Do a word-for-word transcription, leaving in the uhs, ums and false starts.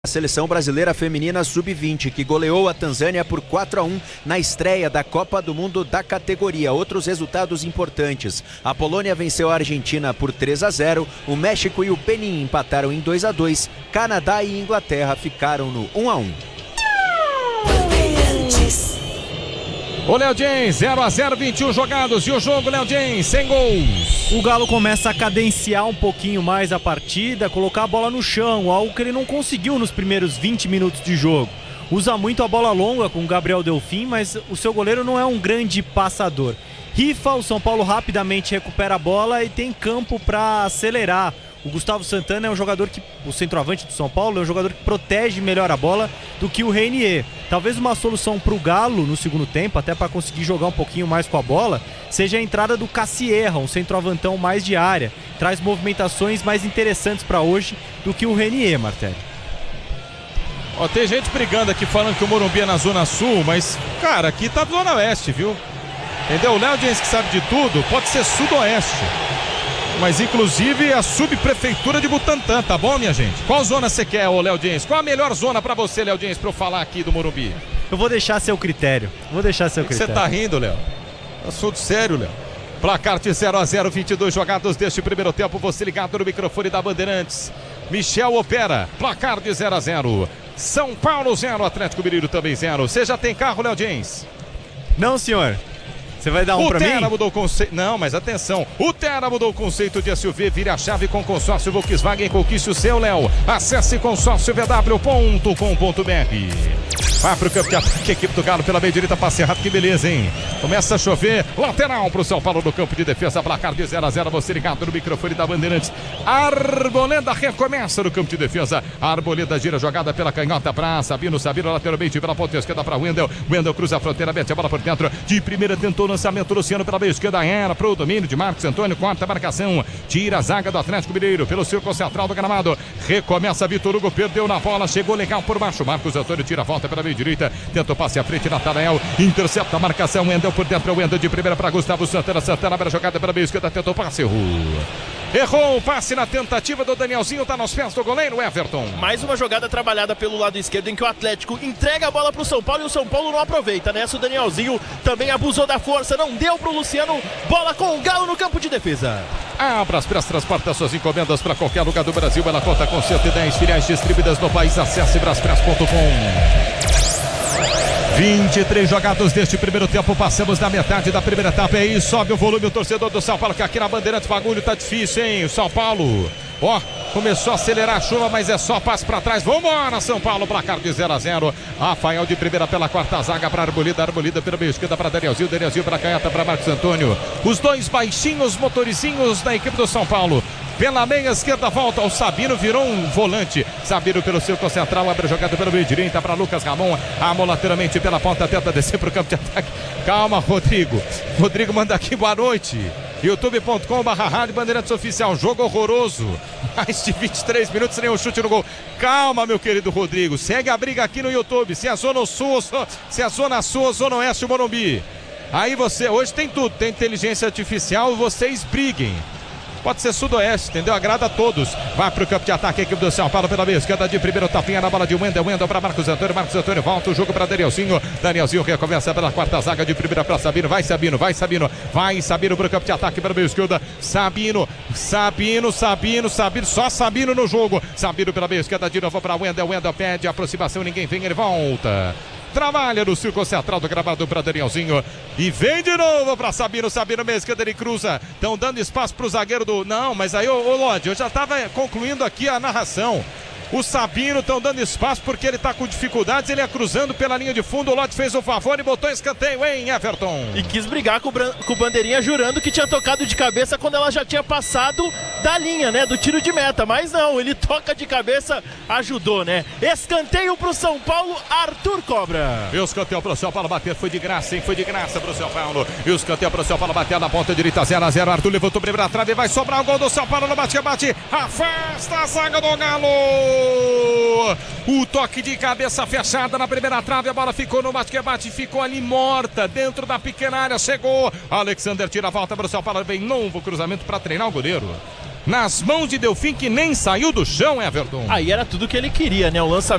A seleção brasileira feminina sub vinte, que goleou a Tanzânia por quatro a um na estreia da Copa do Mundo da categoria. Outros resultados importantes: a Polônia venceu a Argentina por três a zero, o México e o Benin empataram em dois a dois, Canadá e Inglaterra ficaram no um a um. O Léo James, zero a zero, vinte e um jogados, e o jogo, Léo James, sem gols. O Galo começa a cadenciar um pouquinho mais a partida, colocar a bola no chão, algo que ele não conseguiu nos primeiros vinte minutos de jogo. Usa muito a bola longa com o Gabriel Delfim, mas o seu goleiro não é um grande passador. Rifa, o São Paulo rapidamente recupera a bola e tem campo para acelerar. O Gustavo Santana é um jogador que, o centroavante do São Paulo, é um jogador que protege melhor a bola do que o Reinier. Talvez uma solução para o Galo no segundo tempo, até para conseguir jogar um pouquinho mais com a bola, seja a entrada do Cassierra, um centroavantão mais de área. Traz movimentações mais interessantes para hoje do que o Reinier, Martelli. Ó, tem gente brigando aqui falando que o Morumbi é na Zona Sul, mas, cara, aqui tá Zona Oeste, viu? Entendeu? O Léo James, que sabe de tudo, pode ser Sudoeste. Mas inclusive a subprefeitura de Butantã, tá bom, minha gente? Qual zona você quer, ô Léo James? Qual a melhor zona pra você, Léo James, pra eu falar aqui do Morumbi? Eu vou deixar seu critério. Vou deixar seu critério. Você tá rindo, Léo? Assunto sério, Léo. Placar de zero a zero, vinte e dois jogados deste primeiro tempo. Você ligado no microfone da Bandeirantes. Michel opera. Placar de zero a zero. São Paulo zero, Atlético Mineiro também zero. Você já tem carro, Léo James? Não, senhor. Você vai dar um pra mim? O Terra mudou o conceito. Não, mas atenção. O Terra mudou o conceito de S U V. Vire a chave com consórcio Volkswagen. Conquiste o seu, Léo. Acesse consórcio v w ponto com ponto b r. Vai pro campo de ataque, equipe do Galo pela meia direita, passe errado, que beleza, hein? Começa a chover, lateral pro São Paulo no campo de defesa, placar de zero a zero, você ligado no microfone da Bandeirantes. Arboleda recomeça no campo de defesa, Arboleda gira jogada pela canhota pra Sabino, Sabino lateralmente pela ponta esquerda pra Wendel, Wendel cruza a fronteira, mete a bola por dentro, de primeira tentou o lançamento, Luciano pela meia esquerda, era pro domínio de Marcos Antônio, corta a marcação, tira a zaga do Atlético Mineiro pelo círculo central do gramado, recomeça Vitor Hugo, perdeu na bola, chegou legal por baixo, Marcos Antônio tira a volta pela meia direita, tenta o passe à frente, Natanael, intercepta a marcação, Wendel por dentro, Wendel de primeira para Gustavo Santana, Santana para a jogada pela meia esquerda, tentou o passe, errou. Errou o passe na tentativa do Danielzinho, tá nos pés do goleiro Everton. Mais uma jogada trabalhada pelo lado esquerdo em que o Atlético entrega a bola pro São Paulo e o São Paulo não aproveita. Nessa o Danielzinho também abusou da força, não deu pro Luciano, bola com o Galo no campo de defesa. A Braspress transporta suas encomendas para qualquer lugar do Brasil, ela conta com cento e dez filiais distribuídas no país, acesse braspress ponto com. vinte e três jogados deste primeiro tempo, passamos da metade da primeira etapa, e aí sobe o volume o torcedor do São Paulo, que aqui na Bandeirantes o bagulho tá difícil, hein? O São Paulo, ó, começou a acelerar a chuva, mas é só passo pra trás, vambora São Paulo, placar de zero a zero, Rafael de primeira pela quarta zaga pra Arboleda, Arboleda pela meia esquerda pra Danielzinho, Danielzinho pra canhota pra Marcos Antônio, os dois baixinhos motorizinhos da equipe do São Paulo. Pela meia esquerda volta, o Sabino virou um volante. Sabino pelo círculo central, abre a jogada pelo meio direita para Lucas Ramon. Amon lateralmente pela ponta, tenta descer para o campo de ataque. Calma, Rodrigo. Rodrigo manda aqui, boa noite. youtube ponto com barra rádio Bandeirantes Oficial. Jogo horroroso. Mais de vinte e três minutos, sem um chute no gol. Calma, meu querido Rodrigo. Segue a briga aqui no YouTube. Se é zona sul, se é zona sul, zona oeste, Morumbi. Aí você, hoje tem tudo. Tem inteligência artificial, vocês briguem. Pode ser sudoeste, entendeu? Agrada a todos. Vai pro campo de ataque, a equipe do São Paulo pela meia esquerda de primeiro, tapinha na bola de Wendel, Wendel para Marcos Antônio, Marcos Antônio volta o jogo para Danielzinho, Danielzinho recomeça pela quarta zaga de primeira para Sabino, vai Sabino, vai Sabino, vai Sabino pro campo de ataque pela meia esquerda, Sabino, Sabino, Sabino, Sabino, só Sabino no jogo, Sabino pela meia esquerda de novo para Wendel, Wendel pede aproximação, ninguém vem, ele volta. Trabalha no círculo central do gramado para Danielzinho. E vem de novo para Sabino. Sabino meia esquerda, ele cruza. Estão dando espaço para o zagueiro do... Não, mas aí, ô, ô Lodi, eu já estava concluindo aqui a narração. O Sabino estão dando espaço porque ele está com dificuldades, ele é cruzando pela linha de fundo, o Lodi fez o favor e botou escanteio, hein, Everton? E quis brigar com o, Bran... com o Bandeirinha, jurando que tinha tocado de cabeça quando ela já tinha passado da linha, né, do tiro de meta, mas não, ele toca de cabeça, ajudou, né? Escanteio pro São Paulo, Arthur Cobra. E o escanteio pro São Paulo bater, foi de graça, hein, foi de graça pro São Paulo. E o escanteio pro São Paulo bater na ponta direita, zero a zero, Arthur levantou primeira trave, vai sobrar o gol do São Paulo no bate-bate, afasta a zaga do Galo. O toque de cabeça fechada na primeira trave, a bola ficou no bate-bate, ficou ali morta, dentro da pequena área, chegou, Alexander tira a volta para o São Paulo, vem novo cruzamento para treinar o goleiro. nas mãos de Delfim, que nem saiu do chão, Everton. Aí era tudo que ele queria, né? O lançamento